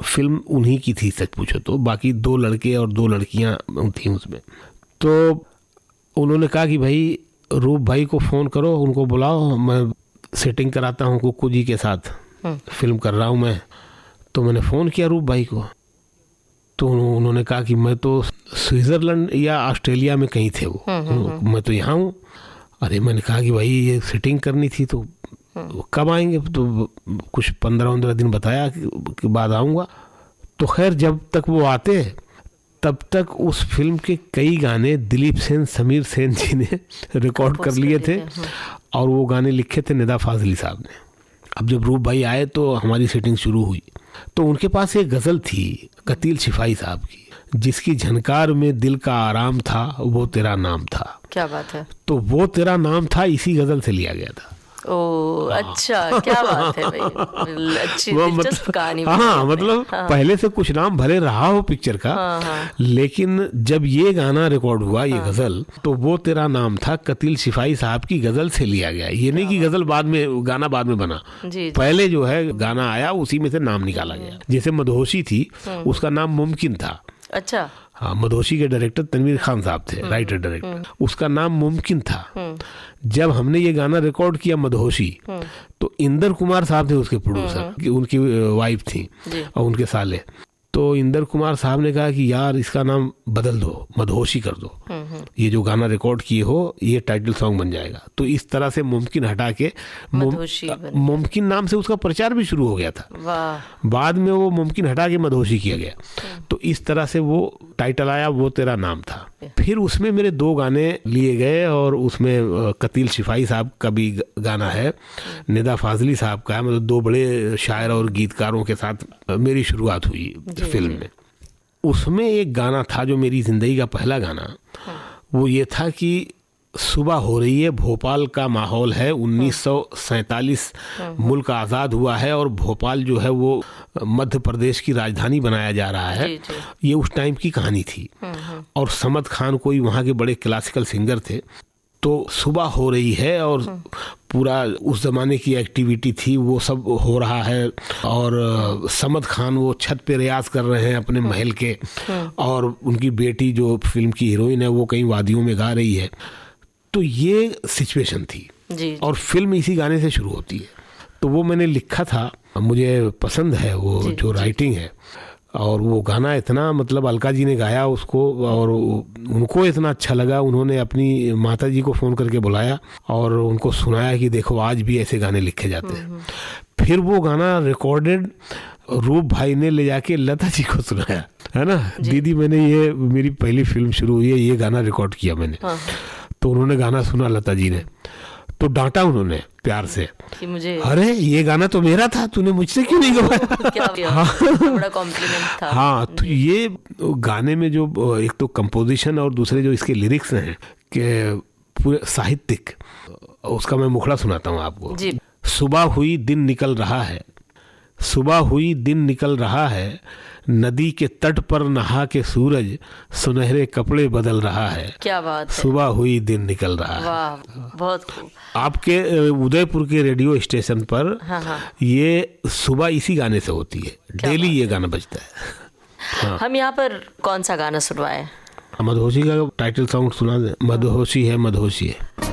Film उन्हीं की थी सच पूछो तो, बाकी 2 लड़के और 2 लड़कियां थी उसमें। तो उन्होंने कहा कि भाई रूप भाई को फ़ोन करो, उनको बुलाओ, मैं सेटिंग कराता हूँ कुक्कू जी के साथ, फिल्म कर रहा हूँ मैं। तो मैंने फ़ोन किया रूप भाई को, तो उन्होंने कहा कि मैं तो स्विट्ज़रलैंड या ऑस्ट्रेलिया में कहीं थे वो, मैं तो यहाँ हूँ। अरे मैंने कहा कि भाई ये सेटिंग करनी थी, तो कब आएंगे? तो कुछ 15-15 दिन बताया कि बाद आऊँगा। तो खैर जब तक वो आते तब तक उस फिल्म के कई गाने दिलीप सेन, समीर सेन जी ने रिकॉर्ड कर लिए थे, और वो गाने लिखे थे निदा फाजली साहब ने। अब जब रूप भाई आए तो हमारी सेटिंग शुरू हुई, तो उनके पास एक गज़ल थी कतील शिफाई साहब की, जिसकी झनकार में दिल का आराम था, वो तेरा नाम था। क्या बात है। तो वो तेरा नाम था इसी गज़ल से लिया गया था। ओ अच्छा, क्या बात है भाई, अच्छी दिलचस्प कहानी। हाँ मतलब पहले से कुछ नाम भले रहा हो पिक्चर का, लेकिन जब ये गाना रिकॉर्ड हुआ, ये गजल, तो वो तेरा नाम था कतील शिफाई साहब की गजल से लिया गया। ये नहीं कि गजल बाद में, गाना बाद में बना, पहले जो है गाना आया उसी में से नाम निकाला गया। जैसे मदहोशी थी, उसका नाम मुमकिन था। अच्छा। हाँ, मदहोशी के डायरेक्टर तनवीर खान साहब थे, राइटर डायरेक्टर, उसका नाम मुमकिन था। जब हमने ये गाना रिकॉर्ड किया मदहोशी, तो इंदर कुमार साहब थे उसके प्रोड्यूसर, उनकी वाइफ थी और उनके साले। तो इंदर कुमार साहब ने कहा कि यार इसका नाम बदल दो, मदहोशी कर दो, ये जो गाना रिकॉर्ड किए हो ये टाइटल सॉन्ग बन जाएगा। तो इस तरह से मुमकिन हटा के मुमकिन नाम से उसका प्रचार भी शुरू हो गया था। बाद में वो मुमकिन हटा के मदहोशी किया गया। तो इस तरह से वो टाइटल आया, वो तेरा नाम था। फिर उसमें मेरे 2 गाने लिए गए, और उसमें कतील शिफाई साहब का भी गाना है, निदा फाजली साहब का है। मतलब 2 बड़े शायर और गीतकारों के साथ मेरी शुरुआत हुई फिल्म में। उसमें एक गाना था जो मेरी जिंदगी का पहला गाना, वो ये था कि सुबह हो रही है, भोपाल का माहौल है, 1947 मुल्क आज़ाद हुआ है, और भोपाल जो है वो मध्य प्रदेश की राजधानी बनाया जा रहा है। ये उस टाइम की कहानी थी, और समद खान कोई वहाँ के बड़े क्लासिकल सिंगर थे। तो सुबह हो रही है और पूरा उस ज़माने की एक्टिविटी थी, वो सब हो रहा है, और समद खान वो छत पे रियाज कर रहे हैं अपने महल के, और उनकी बेटी जो फिल्म की हीरोइन है वो कहीं वादियों में गा रही है। तो ये सिचुएशन थी जी। और फिल्म इसी गाने से शुरू होती है। तो वो मैंने लिखा था, मुझे पसंद है वो जी, जो राइटिंग है, और वो गाना इतना, मतलब अलका जी ने गाया उसको, और उनको इतना अच्छा लगा, उन्होंने अपनी माता जी को फ़ोन करके बुलाया और उनको सुनाया कि देखो आज भी ऐसे गाने लिखे जाते हैं। फिर वो गाना रिकॉर्डेड रूप भाई ने ले जाके लता जी को सुनाया, है ना, दीदी मैंने ये मेरी पहली फिल्म शुरू हुई है, ये गाना रिकॉर्ड किया मैंने। तो उन्होंने गाना सुना लता जी ने, तो डांटा उन्होंने प्यार से कि मुझे, अरे ये गाना तो मेरा था, तूने मुझसे क्यों नहीं गवाया। हाँ, बड़ा कॉम्प्लीमेंट था। हाँ, तो ये गाने में जो एक तो कंपोजिशन और दूसरे जो इसके लिरिक्स हैं कि पूरे साहित्यिक, उसका मैं मुखड़ा सुनाता हूँ आपको। सुबह हुई दिन निकल रहा है, सुबह हुई दिन निकल रहा है, नदी के तट पर नहा के सूरज सुनहरे कपड़े बदल रहा है। क्या बात है। सुबह हुई दिन निकल रहा है। वाह, बहुत खूब। आपके उदयपुर के रेडियो स्टेशन पर ये सुबह इसी गाने से होती है, डेली ये गाना बजता है। हम यहाँ पर कौन सा गाना सुनवाएं? मदहोशी का टाइटल सॉन्ग सुना दे, मदहोशी है, मदहोशी है।